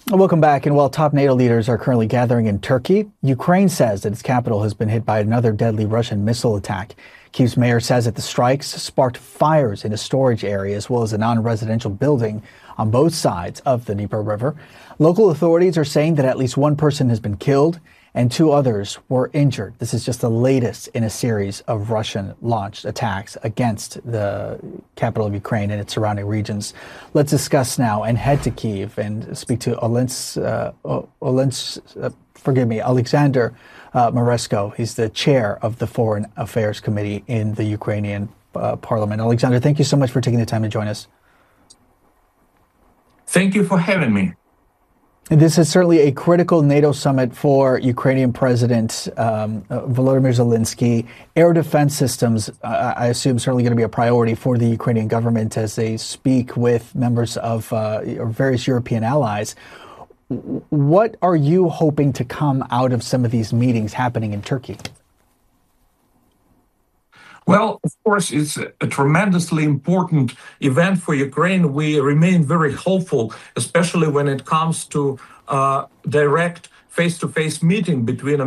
Welcome back. And while top NATO leaders are currently gathering in Turkey, Ukraine says that its capital has been hit by another deadly Russian missile attack. Kyiv's mayor says that the strikes sparked fires in a storage area as well as a non-residential building on both sides of the Dnieper River. Local authorities are saying that at least one person has been killed and two others were injured. This is just the latest in a series of Russian-launched attacks against the capital of Ukraine and its surrounding regions. Let's discuss now and head to Kyiv and speak to Alexander Moresko. He's the chair of the Foreign Affairs Committee in the Ukrainian parliament. Alexander, thank you so much for taking the time to join us. Thank you for having me. This is certainly a critical NATO summit for Ukrainian President Volodymyr Zelensky. Air defense systems, I assume, certainly going to be a priority for the Ukrainian government as they speak with members of various European allies. What are you hoping to come out of some of these meetings happening in Turkey? Well, of course, it's a tremendously important event for Ukraine. We remain very hopeful, especially when it comes to direct face-to-face meeting between